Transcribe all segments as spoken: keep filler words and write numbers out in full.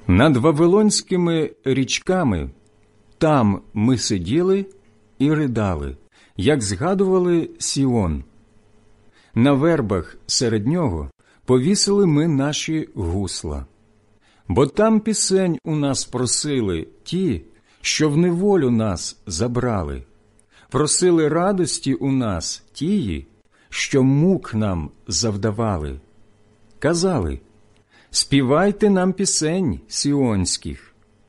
Над Вавилонськими річками там ми сиділи і ридали, як згадували Сіон. На вербах серед нього повісили ми наші гусла. Бо там пісень у нас просили ті, що в неволю нас забрали. Просили радості у нас тії, що мук нам завдавали. Казали: співайте нам пісень сіонських.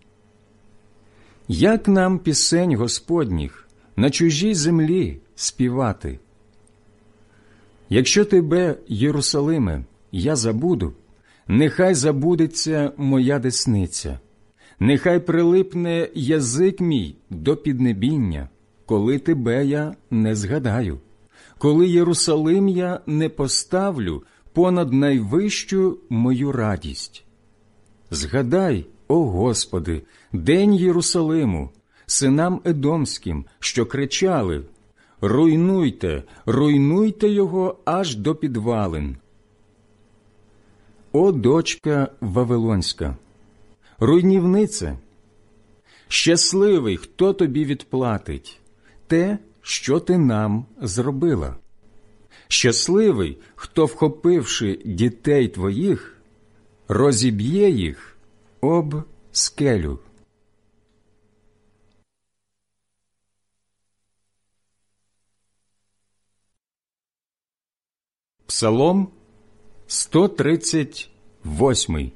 Як нам пісень Господніх на чужій землі співати? Якщо тебе, Єрусалиме, я забуду, нехай забудеться моя десниця, нехай прилипне язик мій до піднебіння, коли тебе я не згадаю, коли Єрусалим я не поставлю понад найвищу мою радість. Згадай, о Господи, день Єрусалиму, синам Едомським, що кричали: руйнуйте, руйнуйте його аж до підвалин. О, дочка Вавилонська, руйнівнице, щасливий, хто тобі відплатить те, що ти нам зробила. Щасливий, хто, вхопивши дітей твоїх, розіб'є їх об скелю. Псалом сто тридцять восьмий.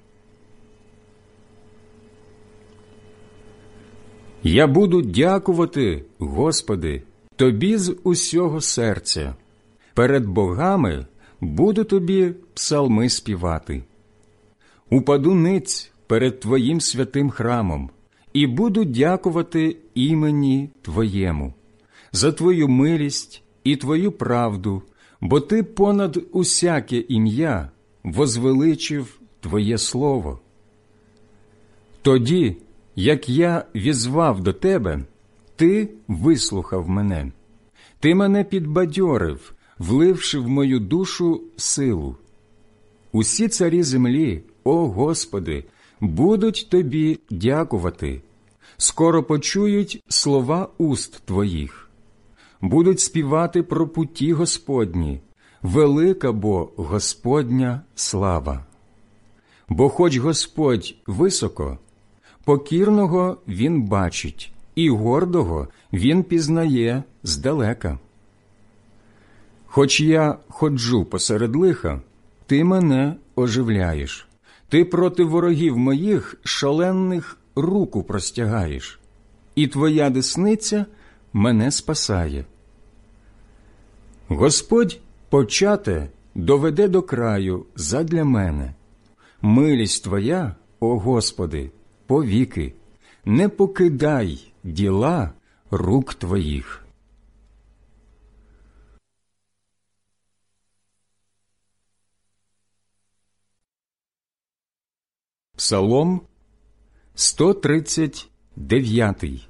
Я буду дякувати, Господи, Тобі з усього серця. Перед богами буду Тобі псалми співати. Упаду ниць перед Твоїм святим храмом і буду дякувати імені Твоєму за Твою милість і Твою правду, бо Ти понад усяке ім'я возвеличив Твоє слово. Тоді, як я візвав до Тебе, Ти вислухав мене. Ти мене підбадьорив, вливши в мою душу силу. Усі царі землі, о Господи, будуть Тобі дякувати. Скоро почують слова уст Твоїх. Будуть співати про путі Господні, велика бо Господня слава. Бо хоч Господь високо, покірного Він бачить, і гордого Він пізнає здалека. Хоч я ходжу посеред лиха, Ти мене оживляєш. Ти проти ворогів моїх шаленних руку простягаєш, і Твоя десниця мене спасає. Господь почате доведе до краю задля мене. Милість Твоя, о Господи, повіки, не покидай діла рук Твоїх. Псалом сто тридцять дев'ятий.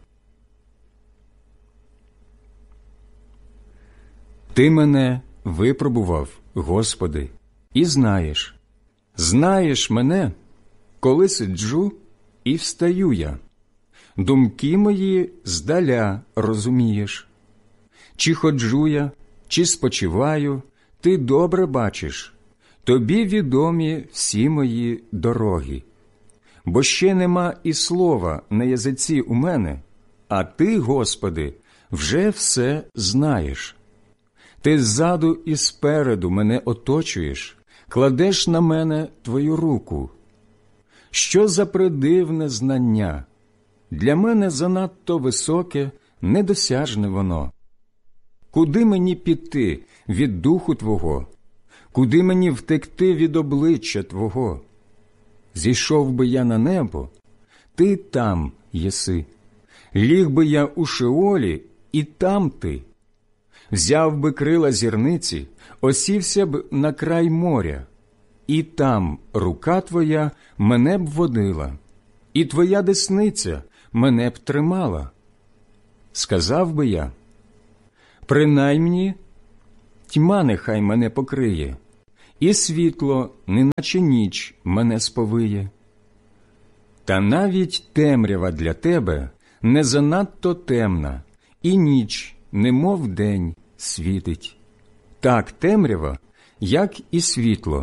Ти мене випробував, Господи, і знаєш. Знаєш мене, коли сиджу і встаю я. Думки мої здаля розумієш. Чи ходжу я, чи спочиваю, Ти добре бачиш. Тобі відомі всі мої дороги. Бо ще нема і слова на язиці у мене, а Ти, Господи, вже все знаєш. Ти ззаду і спереду мене оточуєш, кладеш на мене Твою руку. Що за придивне знання? Для мене занадто високе, недосяжне воно. Куди мені піти від духу Твого? Куди мені втекти від обличчя Твого? Зійшов би я на небо, Ти там єси. Ліг би я у Шеолі, і там Ти. Взяв би крила зірниці, осівся б на край моря, і там рука Твоя мене б водила, і Твоя десниця мене б тримала. Сказав би я: принаймні тьма нехай мене покриє, і світло, неначе ніч, мене сповиє. Та навіть темрява для тебе не занадто темна, і ніч, немов день, світить. Так темрява, як і світло.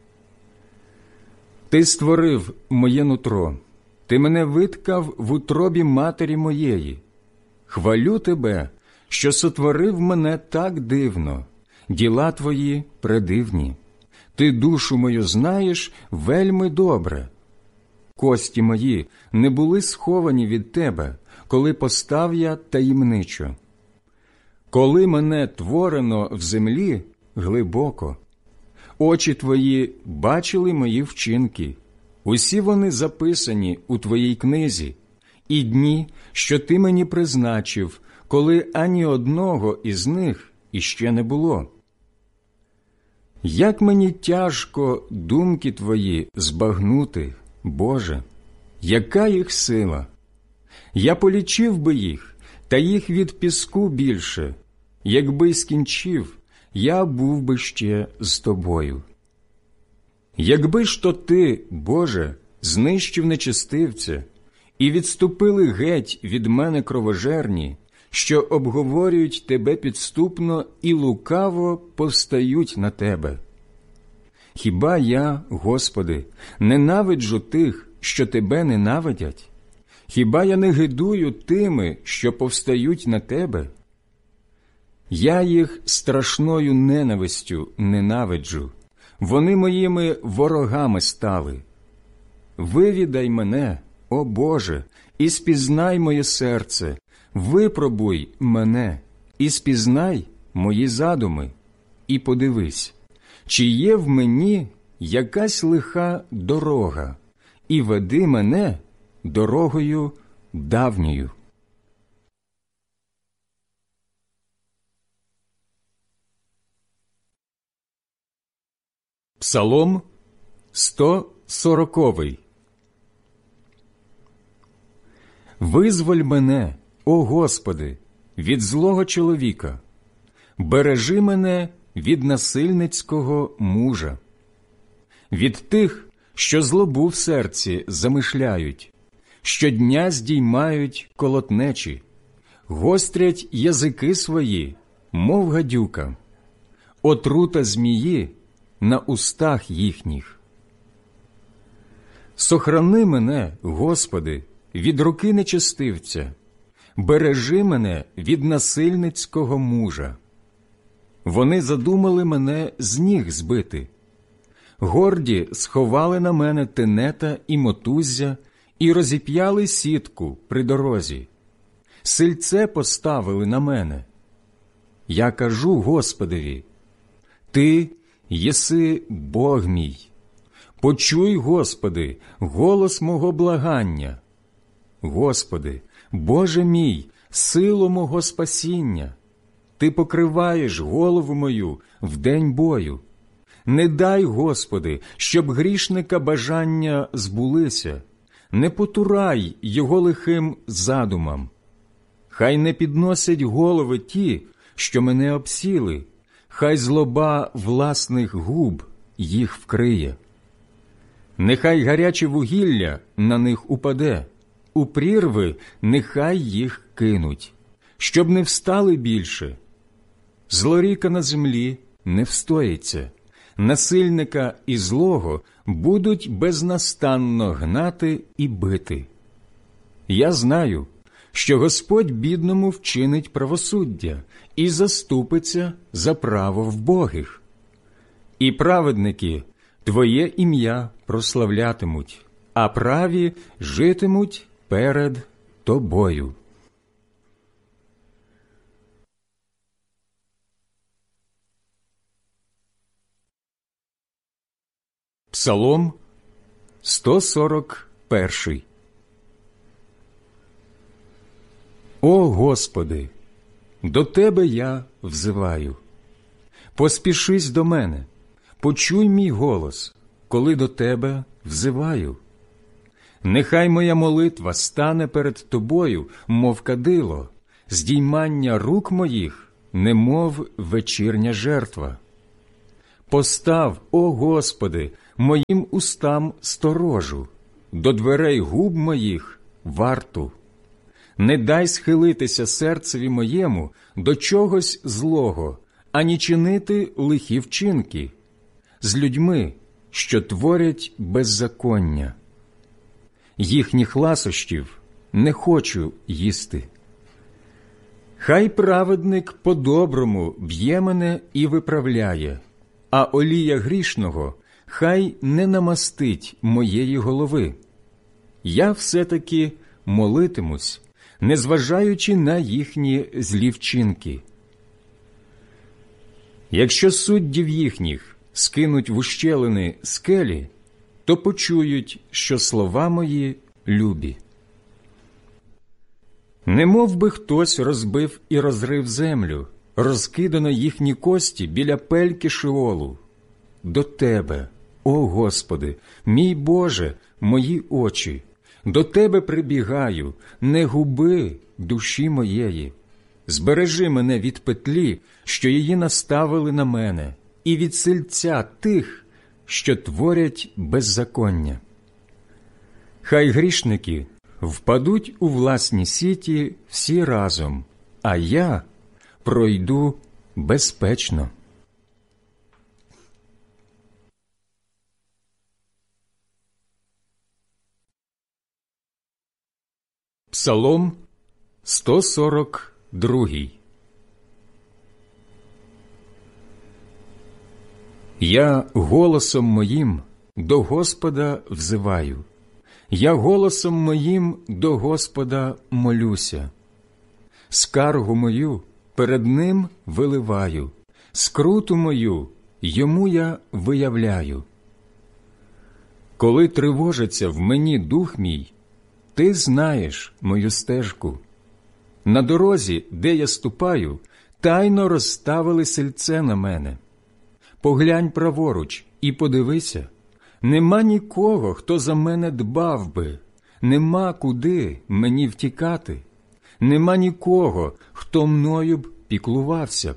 Ти створив моє нутро, ти мене виткав в утробі матері моєї. Хвалю тебе, що сотворив мене так дивно, діла твої предивні. Ти душу мою знаєш вельми добре. Кості мої не були сховані від тебе, коли постав я таємничо. Коли мене творено в землі глибоко, очі твої бачили мої вчинки, усі вони записані у твоїй книзі, і дні, що ти мені призначив, коли ані одного із них іще не було. Як мені тяжко думки твої збагнути, Боже, яка їх сила! Я полічив би їх, та їх від піску більше. Якби скінчив, я був би ще з тобою. Якби ж то ти, Боже, знищив нечестивця, і відступили геть від мене кровожерні, що обговорюють тебе підступно і лукаво повстають на тебе. Хіба я, Господи, ненавиджу тих, що тебе ненавидять? Хіба я не гидую тими, що повстають на тебе? Я їх страшною ненавистю ненавиджу, вони моїми ворогами стали. Вивідай мене, о Боже, і спізнай моє серце, випробуй мене, і спізнай мої задуми, і подивись, чи є в мені якась лиха дорога, і веди мене дорогою давньою. Псалом сто сороковий. Визволь мене, о Господи, від злого чоловіка, бережи мене від насильницького мужа, від тих, що злобу в серці замишляють, щодня здіймають колотнечі, гострять язики свої, мов гадюка, отрута змії на устах їхніх. Сохрани мене, Господи, від руки нечестивця, бережи мене від насильницького мужа. Вони задумали мене з ніг збити. Горді сховали на мене тенета і мотуззя і розіп'яли сітку при дорозі. Сильце поставили на мене. Я кажу Господеві: Ти єси Бог мій. Почуй, Господи, голос мого благання. Господи, Боже мій, сило мого спасіння, Ти покриваєш голову мою в день бою. Не дай, Господи, щоб грішника бажання збулися, не потурай його лихим задумам. Хай не підносять голови ті, що мене обсіли, хай злоба власних губ їх вкриє. Нехай гаряче вугілля на них упаде, у прірви нехай їх кинуть, щоб не встали більше. Злоріка на землі не встоїться, насильника і злого будуть безнастанно гнати і бити. Я знаю, що Господь бідному вчинить правосуддя і заступиться за право вбогих. І праведники Твоє ім'я прославлятимуть, а праві житимуть перед Тобою. Псалом сто сорок перший. О Господи, до Тебе я взиваю. Поспішись до мене, почуй мій голос, коли до Тебе взиваю. Нехай моя молитва стане перед Тобою, мов кадило, здіймання рук моїх, немов вечірня жертва. Постав, о Господи, моїм устам сторожу, до дверей губ моїх варту. Не дай схилитися серцеві моєму до чогось злого, ані чинити лихі вчинки з людьми, що творять беззаконня. Їхніх ласощів не хочу їсти. Хай праведник по-доброму б'є мене і виправляє, а олія грішного хай не намастить моєї голови. Я все-таки молитимусь, незважаючи на їхні злі вчинки. Якщо суддів їхніх скинуть в ущелини скелі, то почують, що слова мої любі. Немов би хтось розбив і розрив землю, розкидано їхні кості біля пельки Шеолу. До Тебе, о Господи, мій Боже, мої очі, до Тебе прибігаю, не губи душі моєї. Збережи мене від петлі, що її наставили на мене, і від сильця тих, що творять беззаконня. Хай грішники впадуть у власні сіті всі разом, а я пройду безпечно. Псалом сто сорок два. Я голосом моїм до Господа взиваю, я голосом моїм до Господа молюся. Скаргу мою перед Ним виливаю, скруту мою Йому я виявляю. Коли тривожиться в мені дух мій, Ти знаєш мою стежку. На дорозі, де я ступаю, тайно розставили сильце на мене. Поглянь праворуч і подивися, нема нікого, хто за мене дбав би, нема куди мені втікати, нема нікого, хто мною б піклувався б.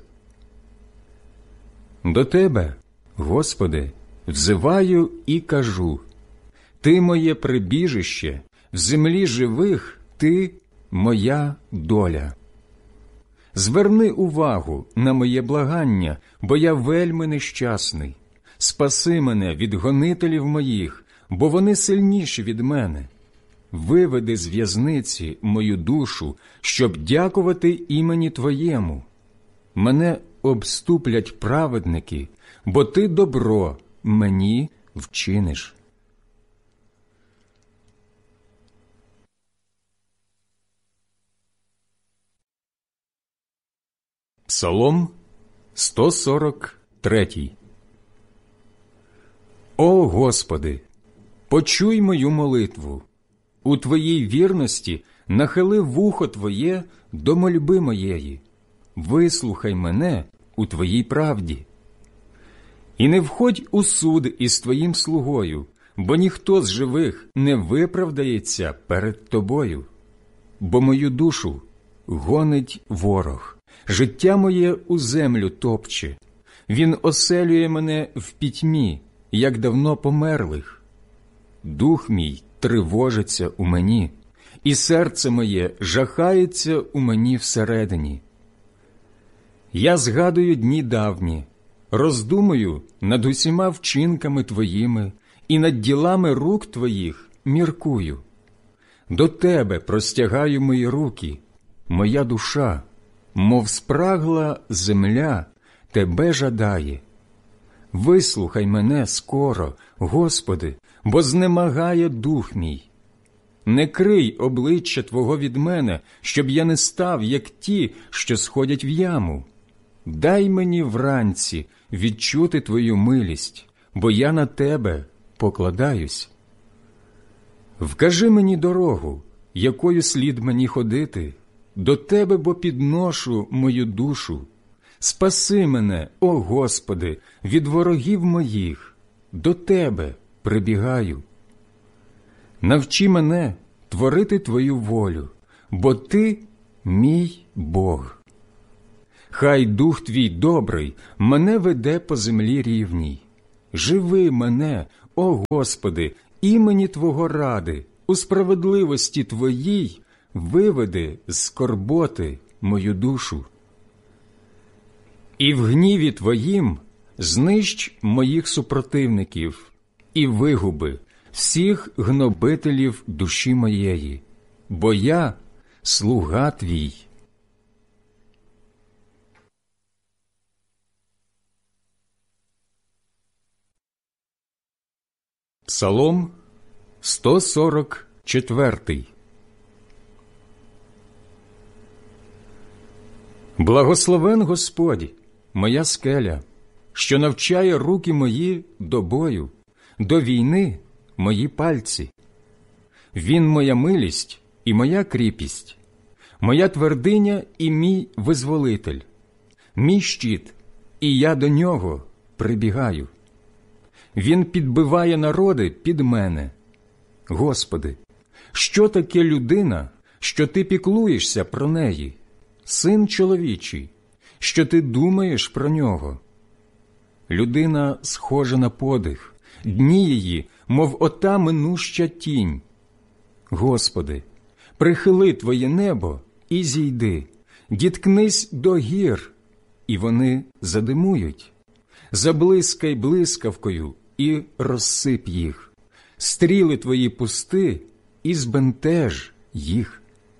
До Тебе, Господи, взиваю і кажу: Ти моє прибіжище, в землі живих Ти моя доля. Зверни увагу на моє благання, бо я вельми нещасний. Спаси мене від гонителів моїх, бо вони сильніші від мене. Виведи з в'язниці мою душу, щоб дякувати імені Твоєму. Мене обступлять праведники, бо Ти добро мені вчиниш. Псалом сто сорок три. О Господи, почуй мою молитву, у Твоїй вірності нахили вухо Твоє до мольби моєї, вислухай мене у Твоїй правді. І не входь у суд із Твоїм слугою, бо ніхто з живих не виправдається перед Тобою. Бо мою душу гонить ворог, життя моє у землю топче. Він оселює мене в пітьмі, як давно померлих. Дух мій тривожиться у мені, і серце моє жахається у мені всередині. Я згадую дні давні, роздумую над усіма вчинками Твоїми і над ділами рук Твоїх міркую. До Тебе простягаю мої руки, моя душа, мов спрагла земля, Тебе жадає. Вислухай мене скоро, Господи, бо знемагає дух мій. Не крий обличчя Твого від мене, щоб я не став, як ті, що сходять в яму. Дай мені вранці відчути Твою милість, бо я на Тебе покладаюсь. Вкажи мені дорогу, якою слід мені ходити, до Тебе, бо підношу мою душу. Спаси мене, о Господи, від ворогів моїх, до Тебе прибігаю. Навчи мене творити Твою волю, бо Ти мій Бог. Хай Дух Твій добрий мене веде по землі рівній. Живи мене, о Господи, імені Твого ради, у справедливості Твоїй виведи з скорботи мою душу. І в гніві Твоїм знищ моїх супротивників і вигуби всіх гнобителів душі моєї, бо я – слуга Твій. Псалом сто сорок четвертий. Благословен Господь, моя скеля, що навчає руки мої до бою, до війни мої пальці. Він моя милість і моя кріпість, моя твердиня і мій визволитель, мій щит, і я до нього прибігаю. Він підбиває народи під мене. Господи, що таке людина, що Ти піклуєшся про неї? Син чоловічий, що Ти думаєш про нього? Людина схожа на подих, дні її, мов ота минуща тінь. Господи, прихили Твоє небо і зійди, діткнись до гір, і вони задимують. Заблискай блискавкою і розсип їх, стріли Твої пусти і збентеж їх.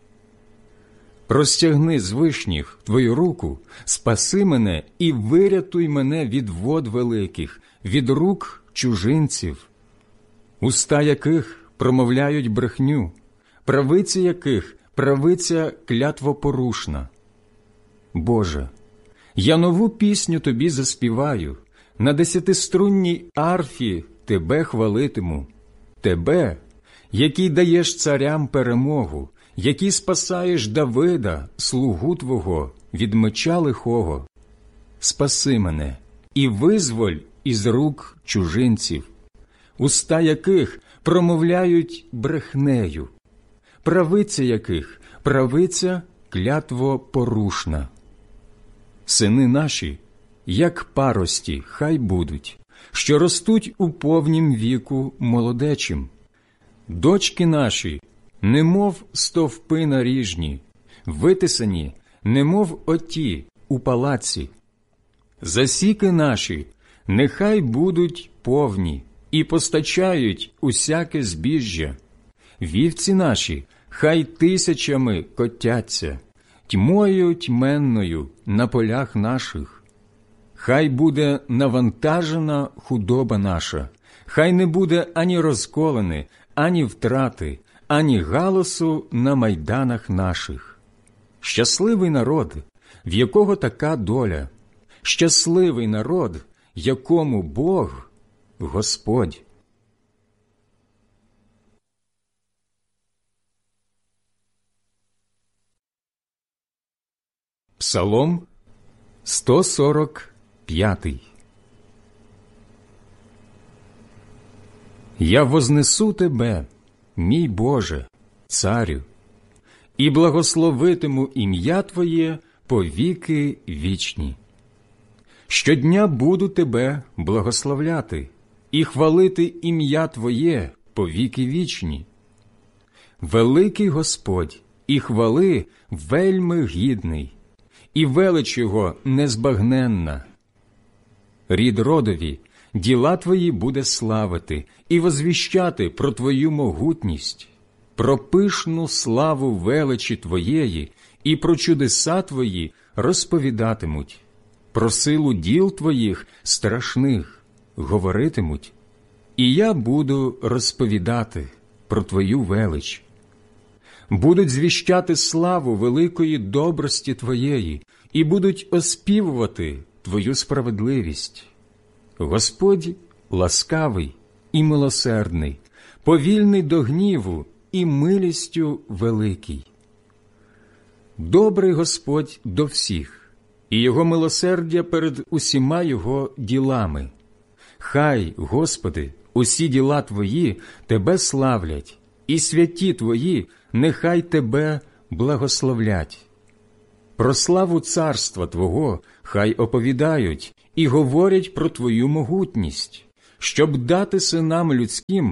Простягни з вишніх Твою руку, спаси мене і вирятуй мене від вод великих, від рук чужинців, уста яких промовляють брехню, правиці яких правиця клятвопорушна. Боже, я нову пісню Тобі заспіваю, на десятиструнній арфі Тебе хвалитиму, Тебе, який даєш царям перемогу, який спасаєш Давида, слугу Твого, від меча лихого. Спаси мене і визволь із рук чужинців, уста яких промовляють брехнею, правиця яких правиця клятвопорушна. Сини наші, як парості, хай будуть, що ростуть у повнім віку молодечим. Дочки наші, немов стовпи наріжні, витисані, немов оті у палаці. Засіки наші, нехай будуть повні і постачають усяке збіжжя. Вівці наші, хай тисячами котяться, тьмою тьменною на полях наших. Хай буде навантажена худоба наша, хай не буде ані розколини, ані втрати, ані галасу на майданах наших. Щасливий народ, в якого така доля, щасливий народ, якому Бог – Господь. Псалом сто сорок п'ятий. Я вознесу Тебе, мій Боже, Царю, і благословитиму ім'я Твоє по віки вічні. Щодня буду Тебе благословляти і хвалити ім'я Твоє по віки вічні. Великий Господь і хвали вельми гідний, і велич Його незбагненна. Рід родові діла Твої буде славити і возвіщати про Твою могутність, про пишну славу величі Твоєї і про чудеса Твої розповідатимуть, про силу діл Твоїх страшних говоритимуть, і я буду розповідати про Твою велич. Будуть звіщати славу великої добрості Твоєї і будуть оспівувати Твою справедливість. Господь ласкавий і милосердний, повільний до гніву і милістю великий. Добрий Господь до всіх, і Його милосердя перед усіма Його ділами. Хай, Господи, усі діла Твої Тебе славлять, і святі Твої нехай Тебе благословлять. Про славу царства Твого хай оповідають і говорять про Твою могутність, щоб дати синам людським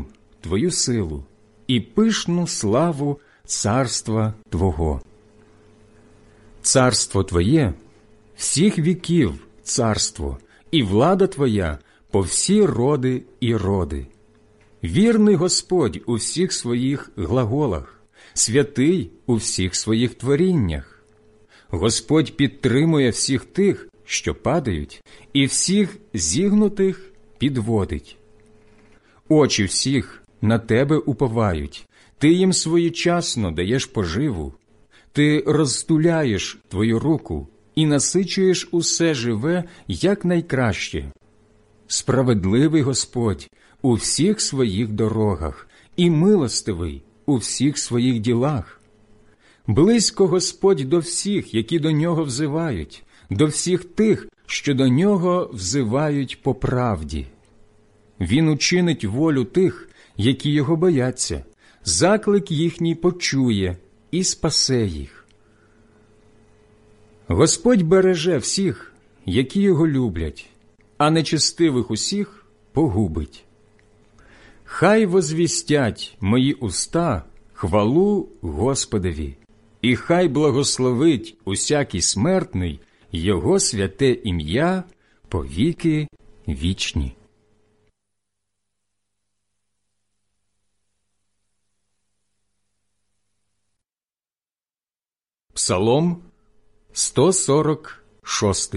Твою силу і пишну славу царства Твого. Царство Твоє – всіх віків царство, і влада Твоя по всі роди і роди. Вірний Господь у всіх своїх глаголах, святий у всіх своїх творіннях. Господь підтримує всіх тих, що падають, і всіх зігнутих підводить. Очі всіх на Тебе уповають, Ти їм своєчасно даєш поживу. Ти розтуляєш Твою руку і насичуєш усе живе якнайкраще. Справедливий Господь у всіх своїх дорогах і милостивий у всіх своїх ділах. Близько Господь до всіх, які до Нього взивають, до всіх тих, що до Нього взивають по правді. Він учинить волю тих, які Його бояться, заклик їхній почує і спасе їх. Господь береже всіх, які Його люблять, а нечестивих усіх погубить. Хай возвістять мої уста хвалу Господові, і хай благословить усякий смертний Його святе ім'я по віки вічні. Псалом сто сорок шість.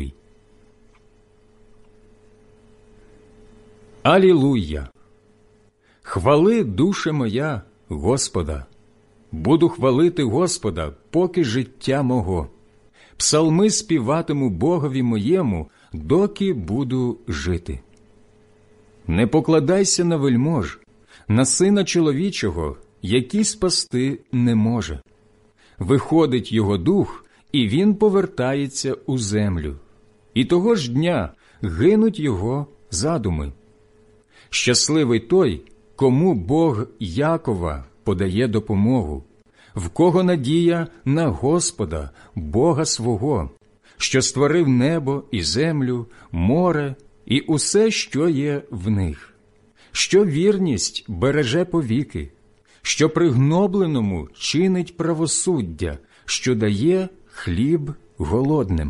Алілуя! Хвали, душе моя, Господа! Буду хвалити Господа, поки життя мого. Псалми співатиму Богові моєму, доки буду жити. Не покладайся на вельмож, на сина чоловічого, який спасти не може. Виходить його дух, і він повертається у землю. І того ж дня гинуть його задуми. Щасливий той, кому Бог Якова подає допомогу, в кого надія на Господа, Бога свого, що створив небо і землю, море і усе, що є в них, що вірність береже повіки, що пригнобленому чинить правосуддя, що дає хліб голодним.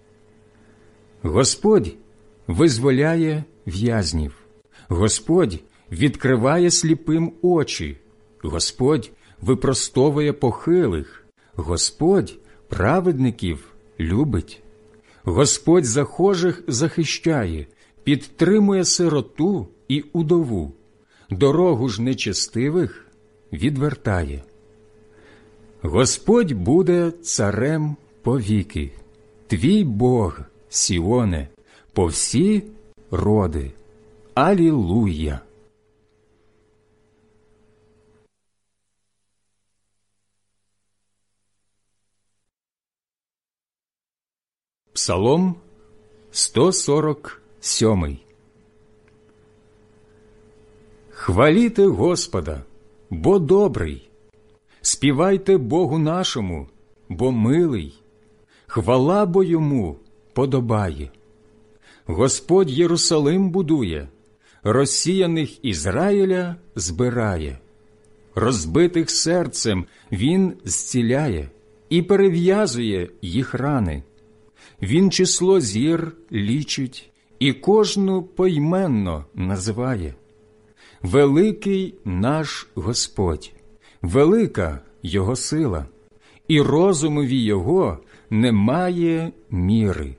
Господь визволяє в'язнів, Господь відкриває сліпим очі, Господь випростовує похилих, Господь праведників любить. Господь захожих захищає, підтримує сироту і удову, дорогу ж нечестивих відвертає. Господь буде царем повіки, твій Бог, Сіоне, по всі роди. Алілуя! Псалом сто сорок сім. Хваліте Господа, бо добрий, співайте Богу нашому, бо милий, хвала бо йому подобає. Господь Єрусалим будує, розсіяних Ізраїля збирає, розбитих серцем він зціляє і перев'язує їх рани. Він число зір лічить і кожну поіменно називає. Великий наш Господь, велика Його сила, і розумові Його немає міри.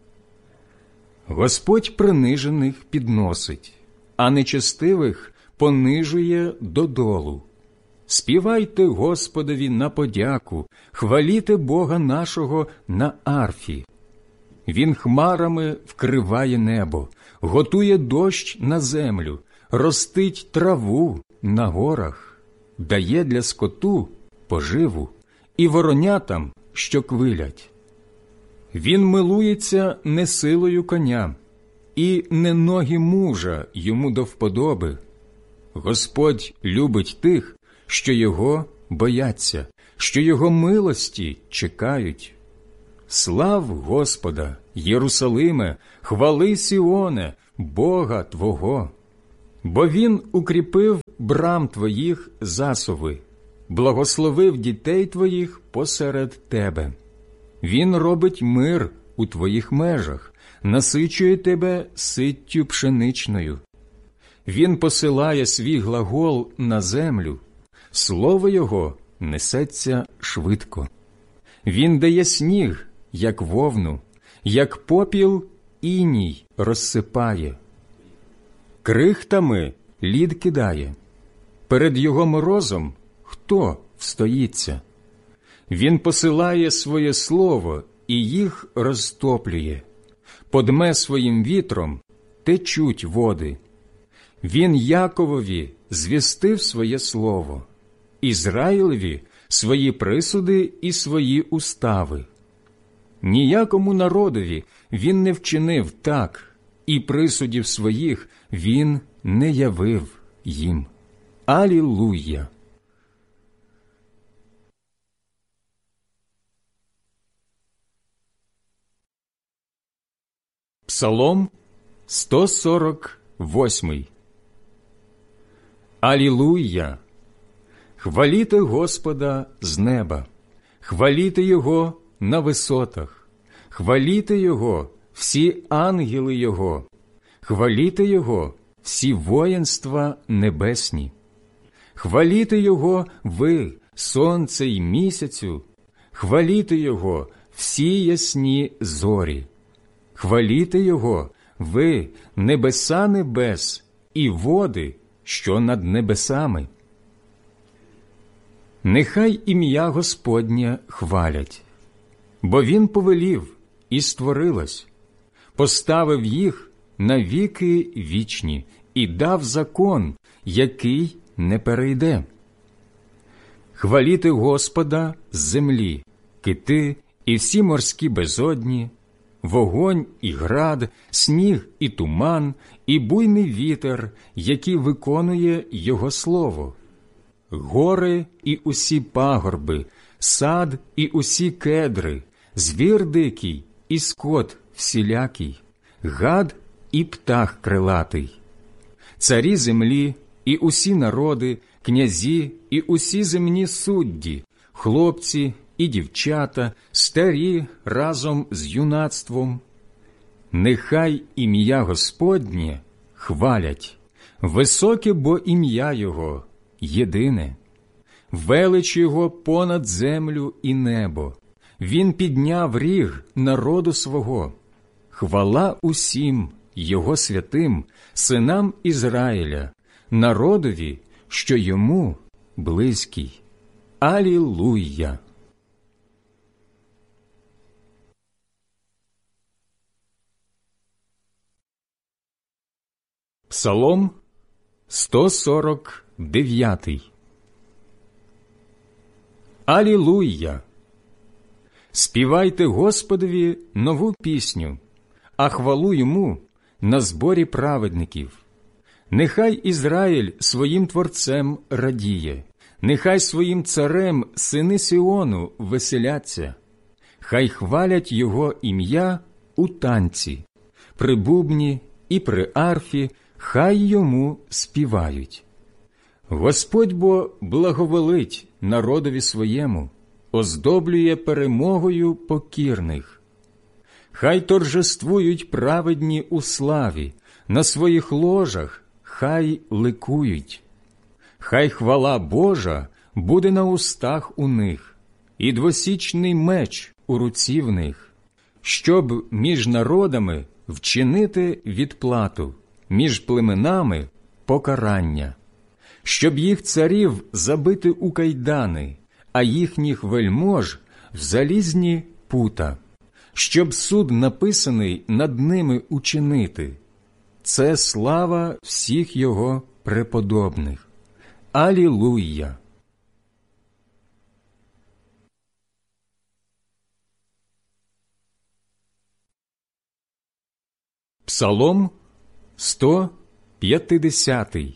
Господь принижених підносить, а нечестивих понижує додолу. Співайте Господові на подяку, хваліте Бога нашого на арфі. Він хмарами вкриває небо, готує дощ на землю, ростить траву на горах, дає для скоту поживу і воронятам, що квилять. Він милується не силою коня, і не ноги мужа йому до вподоби. Господь любить тих, що його бояться, що його милості чекають. Слав Господа, Єрусалиме, хвали Сіоне, Бога твого. Бо Він укріпив брам твоїх засуви, благословив дітей твоїх посеред тебе. Він робить мир у твоїх межах, насичує тебе ситтю пшеничною. Він посилає свій глагол на землю, слово його несеться швидко. Він дає сніг, як вовну, як попіл іній розсипає. Крихтами лід кидає. Перед його морозом хто встоїться? Він посилає своє слово і їх розтоплює. Подме своїм вітром течуть води. Він Яковові звістив своє слово, Ізраїлеві свої присуди і свої устави. Ніякому народові він не вчинив так, і присудів своїх він не явив їм. Алілуя! Псалом сто сорок восьмий. Алілуя! Хваліте Господа з неба, хваліте Його на висотах, хваліте Його всі ангели Його, хваліте Його всі воїнства небесні. Хваліте Його ви, сонце й місяцю, хваліте Його всі ясні зорі. Хваліте Його ви, небеса небес і води, що над небесами. Нехай ім'я Господнє хвалять, бо Він повелів і створилось, поставив їх на віки вічні і дав закон, який не перейде. Хваліте Господа з землі, кити і всі морські безодні, вогонь і град, сніг і туман, і буйний вітер, який виконує Його слово, гори і усі пагорби, сад і усі кедри, звір дикий і скот всілякий, гад і птах крилатий, царі землі і усі народи, князі і усі земні судді, хлопці і дівчата, старі разом з юнацтвом. Нехай ім'я Господнє хвалять, високе бо ім'я Його єдине, велич Його понад землю і небо. Він підняв ріг народу свого. Хвала усім Його святим, синам Ізраїля, народові, що йому близький. Алілуя! Псалом сто сорок дев'ятий. Алілуя! Співайте Господові нову пісню, а хвалу Йому на зборі праведників. Нехай Ізраїль своїм Творцем радіє, нехай своїм царем сини Сіону веселяться. Хай хвалять Його ім'я у танці, при бубні і при арфі хай Йому співають. Господь бо благоволить народові своєму, оздоблює перемогою покірних. Хай торжествують праведні у славі, на своїх ложах хай ликують. Хай хвала Божа буде на устах у них, і двосічний меч у руці в них, щоб між народами вчинити відплату, між племенами покарання, щоб їх царів забити у кайдани, а їхніх вельмож в залізні пута, щоб суд написаний над ними учинити. Це слава всіх Його преподобних. Алілуя! Псалом сто п'ятдесятий.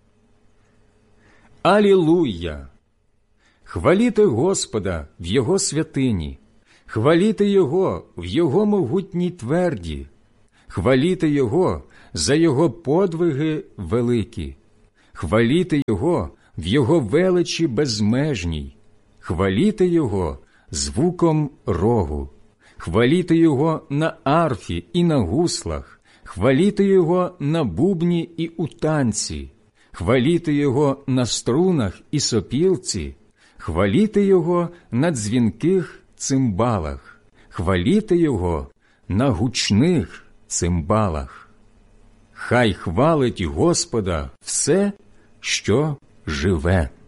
Алілуя! Хваліте Господа в Його святині, хваліте Його в Його могутній тверді, хваліти Його за Його подвиги великі, хваліти Його в Його величі безмежній, хваліти Його звуком рогу, хваліти Його на арфі і на гуслах, хваліти Його на бубні і у танці, хваліти Його на струнах і сопілці, хваліти Його на дзвінких цимбалах, хваліти Його на гучних цимбалах. Хай хвалить Господа все, що живе.